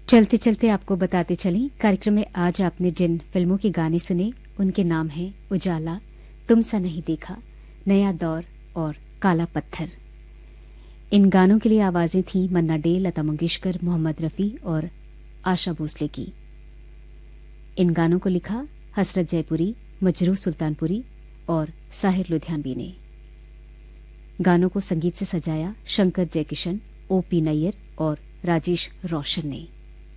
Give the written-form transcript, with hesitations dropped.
चलते चलते आपको बताते चलें, कार्यक्रम में आज आपने जिन फिल्मों के गाने सुने उनके नाम हैं उजाला, तुम सा नहीं देखा, नया दौर और काला पत्थर। इन गानों के लिए आवाजें थीं मन्ना डे, लता मंगेशकर, मोहम्मद रफ़ी और आशा भोसले की। इन गानों को लिखा हसरत जयपुरी, मजरूह सुल्तानपुरी और साहिर लुधियानवी ने। गानों को संगीत से सजाया शंकर जयकिशन, ओ.पी. नैयर और राजेश रोशन ने।